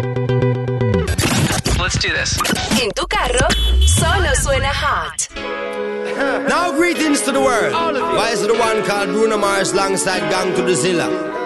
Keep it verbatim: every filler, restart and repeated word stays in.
Let's do this. En tu carro, solo suena hot. Now greetings to the world. Why is the one called Bruno Mars alongside Gang to the Zilla?